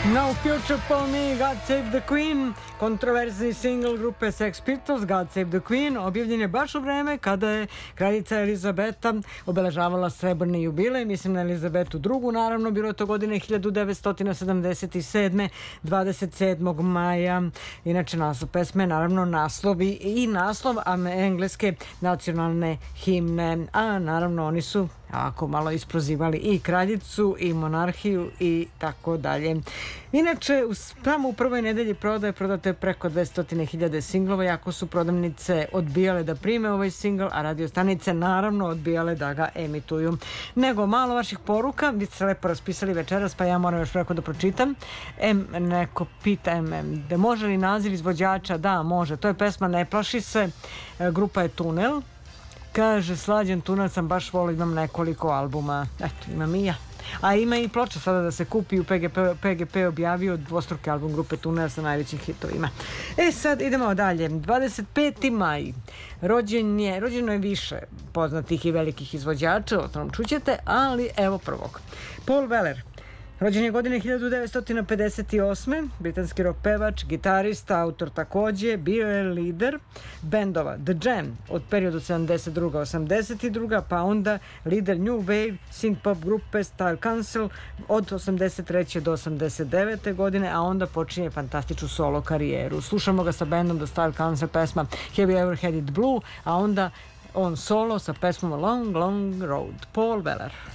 No Future for Me, God Save the Queen, kontroverzni single grupe Sex Pistols, God Save the Queen, objavljen je baš u vreme kada je kraljica Elizabeta obeležavala srebrni jubilej, mislim na Elizabetu II, naravno, bilo je to godine 1977. 27. maja. Inače, naslov pesme, naravno, naslovi i naslov engleske nacionalne himne, a naravno oni su ako malo isprozivali i kraljicu i monarhiju i tako dalje. Inače, samo u prvoj nedelji prodato je preko 200.000 singlova, jako su prodavnice odbijale da prime ovaj singl, a radio stanice naravno odbijale da ga emituju. Nego malo vaših poruka, vi ste se lepo raspisali večeras, pa ja moram još preko da pročitam. Neko pita da može li naziv izvođača? Da, može. To je pesma Ne plaši se, grupa je Tunel. Kaže, Slađen Tunel sam baš volio, imam nekoliko albuma. Eto, imam i ja. A ima i ploča sada da se kupi, u PGP objavio dvostruki album grupe Tunel sa najvećim hitovima. Sad idemo dalje. 25. maj. Rođeno je više poznatih i velikih izvođača, osnovnom čućete, ali evo prvog. Paul Weller. Rođen je godine 1958. Britanski rock pevač, gitarista, autor takođe, bio je lider bendova The Jam od periodu 72-82, pa onda lider New Wave, synth-pop grupe Style Council od 83. do 89. godine, a onda počinje fantastičnu solo karijeru. Slušamo ga sa bendom The Style Council, pesma Have You Ever Had It Blue, a onda on solo sa pesmom Long Long Road. Paul Weller.